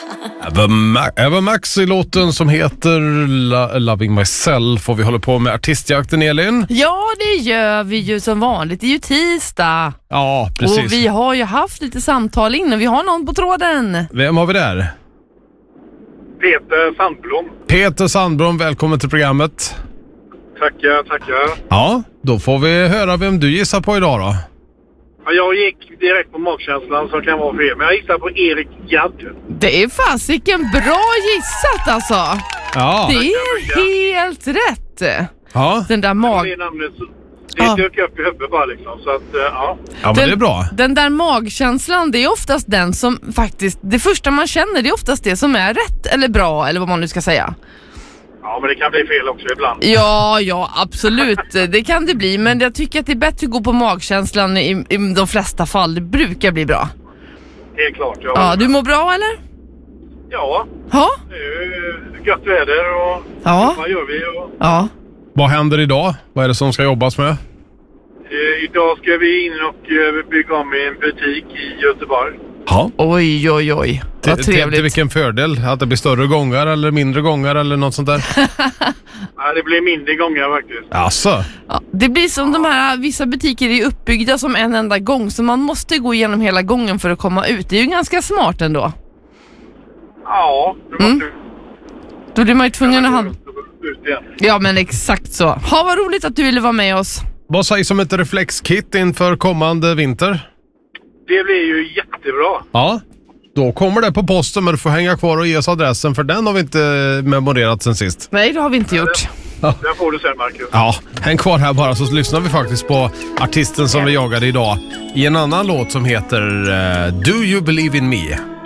Eva Max i låten som heter Loving Myself, och vi håller på med artistjakten, Elin. Ja, det gör vi ju som vanligt. Det är ju tisdag. Ja, precis. Och vi har ju haft lite samtal innan. Vi har någon på tråden. Vem har vi där? Peter Sandblom. Peter Sandblom, välkommen till programmet. Tackar. Ja, då får vi höra vem du gissar på idag då. Ja, jag gick direkt på magkänslan som kan vara fel, men jag gissar på Erik Gadd. Det är fasiken bra gissat alltså. Ja. Det är helt rätt. Ja. Den där Det namnet, det dök upp i huvudet bara liksom, så att ja. Ja, men det är bra. Den där magkänslan, det är oftast den som faktiskt, det första man känner, det är oftast det som är rätt eller bra, eller vad man nu ska säga. Ja, men det kan bli fel också ibland. Ja, absolut. Det kan det bli, men jag tycker att det är bättre att gå på magkänslan i de flesta fall. Det brukar bli bra. Helt klart. Ja, du mår bra eller? Ja. Ja. Det är gött väder och vad gör vi? Och Ja. Vad händer idag? Vad är det som ska jobbas med? idag ska vi in och bygga om i en butik i Göteborg. Ja. Oj. Vad trevligt. Till vilken fördel? Att det blir större gångar eller mindre gångar eller något sånt där? Nej, det blir mindre gånger faktiskt. Alltså. Ja, det blir som de här, vissa butiker är uppbyggda som en enda gång, så man måste gå igenom hela gången för att komma ut. Det är ju ganska smart ändå. Ja, det måste Då blir man ju tvungen att ut igen. Ja, men exakt så. Ha, vad roligt att du ville vara med oss. Vad sägs om ett reflexkit inför kommande vinter? Det blir ju jättebra. Ja, då kommer det på posten, men du får hänga kvar och ge oss adressen, för den har vi inte memorerat sen sist. Nej, det har vi inte gjort. Den får du sen, Marcus. Ja, häng kvar här bara, så lyssnar vi faktiskt på artisten som vi jagade idag i en annan låt som heter Do You Believe In Me?